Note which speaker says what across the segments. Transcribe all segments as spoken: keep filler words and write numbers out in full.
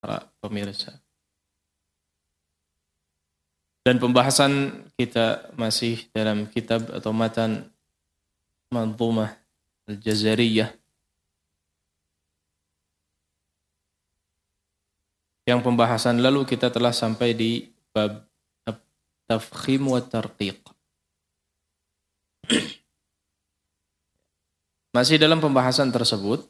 Speaker 1: para pemirsa. Dan pembahasan kita masih dalam kitab atau matan Manzumah Al-Jazariyah yang pembahasan lalu kita telah sampai di bab Tafkhim wa Tarqiq. Masih dalam pembahasan tersebut,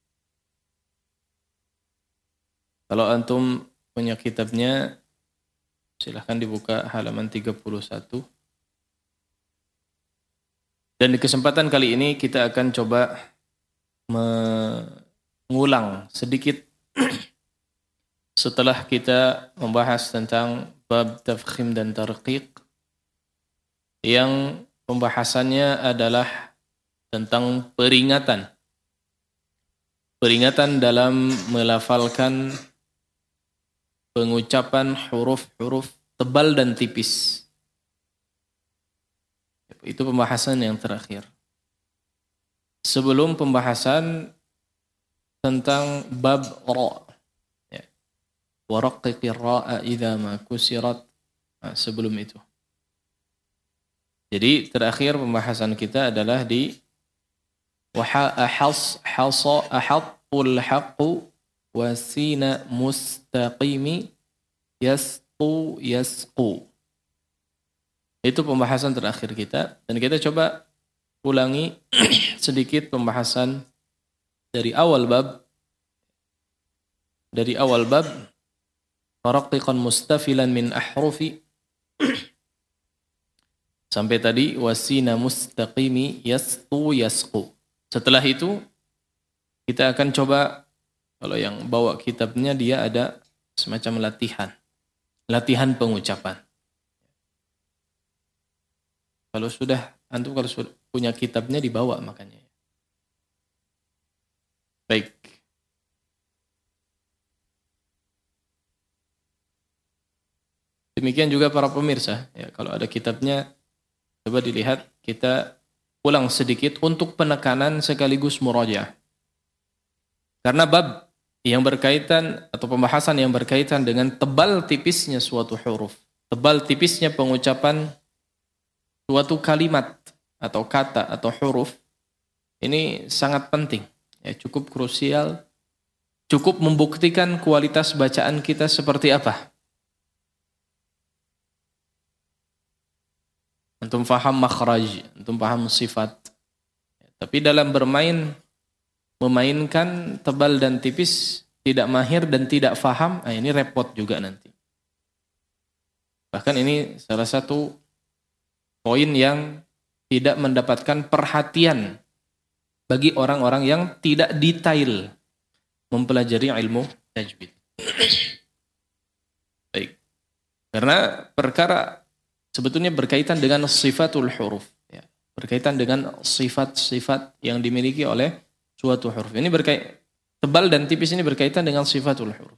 Speaker 1: kalau antum punya kitabnya, silahkan dibuka halaman tiga puluh satu. Dan di kesempatan kali ini kita akan coba mengulang sedikit setelah kita membahas tentang bab tafkhim dan tarqiq yang pembahasannya adalah tentang peringatan. Peringatan dalam melafalkan pengucapan huruf-huruf tebal dan tipis. Itu pembahasan yang terakhir. Sebelum pembahasan tentang bab ra. Ya. Wa raqqiqir ra'a idza ma kusirat. Nah, sebelum itu. Jadi terakhir pembahasan kita adalah di wa ahas hasa ahaqqul haqqu wasina mustaqimi yastu yasqu. Itu pembahasan terakhir kita. Dan kita coba ulangi sedikit pembahasan dari awal bab. Dari awal bab. Faraqtiqan mustafilan min ahrufi. Sampai tadi. Wasina mustaqimi yastu yasqu. Setelah itu kita akan coba, kalau yang bawa kitabnya dia ada semacam latihan. Latihan pengucapan. Kalau sudah, antum kalau sudah punya kitabnya dibawa makanya. Baik. Demikian juga para pemirsa. Ya, kalau ada kitabnya, coba dilihat, kita ulang sedikit untuk penekanan sekaligus murajaah. Karena bab yang berkaitan atau pembahasan yang berkaitan dengan tebal tipisnya suatu huruf, tebal tipisnya pengucapan suatu kalimat atau kata atau huruf, ini sangat penting, ya, cukup krusial, cukup membuktikan kualitas bacaan kita seperti apa. Antum faham makhraj, antum paham sifat. Tapi dalam bermain, memainkan tebal dan tipis, tidak mahir dan tidak faham, nah ini repot juga nanti. Bahkan ini salah satu poin yang tidak mendapatkan perhatian bagi orang-orang yang tidak detail mempelajari ilmu tajwid. Baik. Karena perkara sebetulnya berkaitan dengan sifatul huruf. Ya. Berkaitan dengan sifat-sifat yang dimiliki oleh suatu huruf. Ini berkait, tebal dan tipis ini berkaitan dengan sifatul huruf.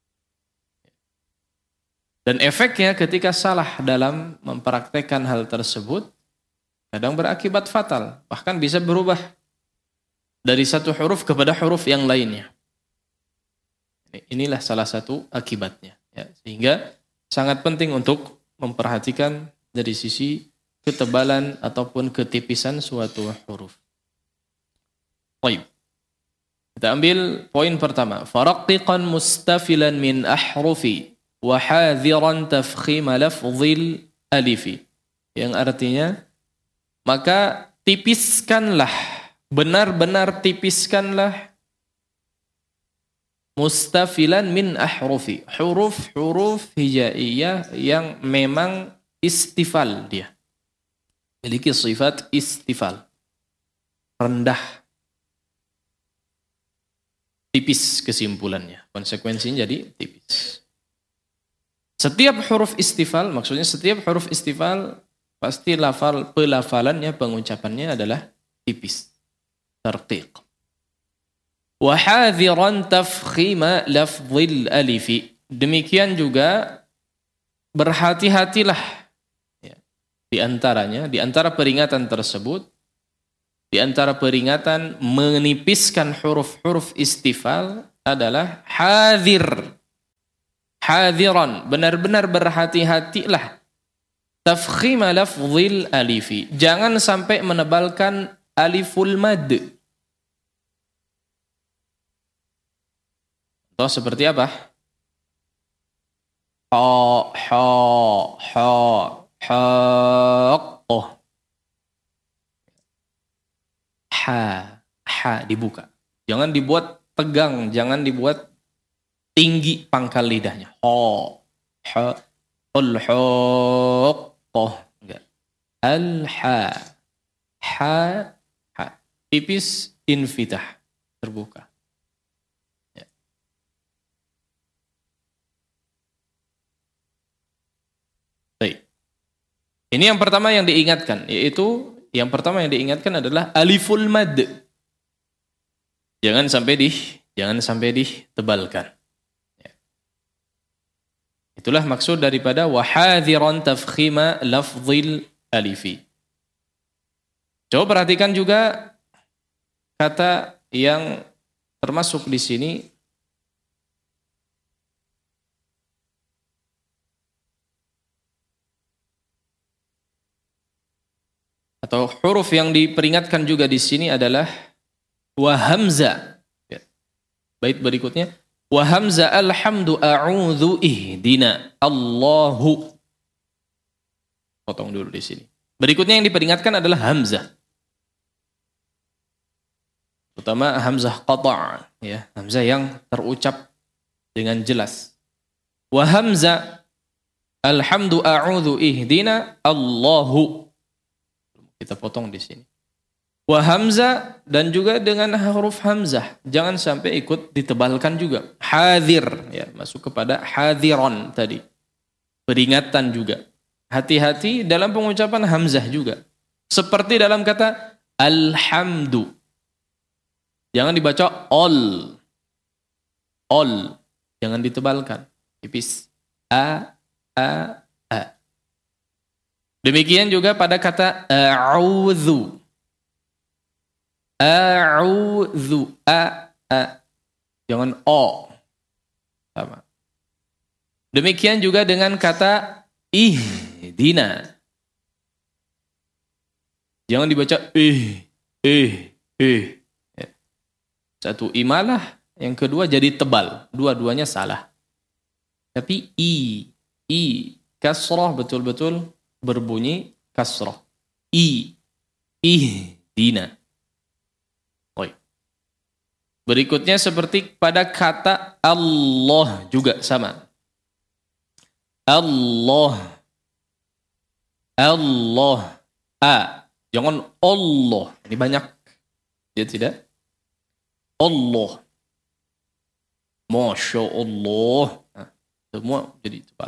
Speaker 1: Dan efeknya ketika salah dalam mempraktekkan hal tersebut, kadang berakibat fatal. Bahkan bisa berubah dari satu huruf kepada huruf yang lainnya. Inilah salah satu akibatnya. Ya. Sehingga sangat penting untuk memperhatikan dari sisi ketebalan ataupun ketipisan suatu huruf. Baik. Kita ambil poin pertama. Faraqtiqan mustafilan min ahrufi wa hadhiran tafkhima lafzil alifi. Yang artinya, maka tipiskanlah, benar-benar tipiskanlah mustafilan min ahrufi. Huruf-huruf hijaiyah yang memang istifal dia. Memiliki sifat istifal. Rendah. Tipis kesimpulannya. Konsekuensinya jadi tipis. Setiap huruf istifal, maksudnya setiap huruf istifal pasti lafal pelafalannya, pengucapannya adalah tipis. Tarqiq. Wa hadhiran tafkhima lafzil alifi. Demikian juga berhati-hatilah ya, di antaranya, di antara peringatan tersebut, di antara peringatan menipiskan huruf-huruf istifal adalah hadir. hadiran, benar-benar berhati-hatilah. Tafkhima lafzil alifi, jangan sampai menebalkan aliful mad. Atau seperti apa? Ha, ha, ha, ha, oh. Ha, ha dibuka. Jangan dibuat tegang, jangan dibuat tinggi pangkal lidahnya. Ha, ha, ul, ha, oh. Enggak. Al-ha, ha, ha. Tipis infitah, terbuka. Ini yang pertama yang diingatkan, yaitu yang pertama yang diingatkan adalah aliful mad. Jangan sampai di jangan sampai ditebalkan. Ya. Itulah maksud daripada wahadhiran tafkhima lafzil alifi. Coba perhatikan juga kata yang termasuk di sini atau huruf yang diperingatkan juga di sini adalah wa hamza. Ya. Bait berikutnya wa hamza alhamdu a'udzu ihdina Allahu. Potong dulu di sini. Berikutnya yang diperingatkan adalah hamzah. Terutama hamzah qata', ya, hamzah yang terucap dengan jelas. Wa hamza alhamdu a'udzu ihdina Allahu. Kita potong di sini. Wa hamzah dan juga dengan huruf hamzah, jangan sampai ikut ditebalkan juga. Hadir, ya, masuk kepada hadiron tadi. Peringatan juga. Hati-hati dalam pengucapan hamzah juga. Seperti dalam kata alhamdu. Jangan dibaca ol. Ol. Jangan ditebalkan. Tipis. A, a, a. Demikian juga pada kata a'udzu. A'udzu. A, a. Jangan o. Sama. Demikian juga dengan kata ihdina. Jangan dibaca ih, ih, ih. Satu imalah, yang kedua jadi tebal. Dua-duanya salah. Tapi i, i, kasrah betul-betul berbunyi kasrah. I, ihdina. Oi. Berikutnya seperti pada kata Allah juga sama. Allah. Allah. A. Jangan Allah. Ini banyak. Ya tidak? Allah. Masya Allah. Nah, semua jadi cepat.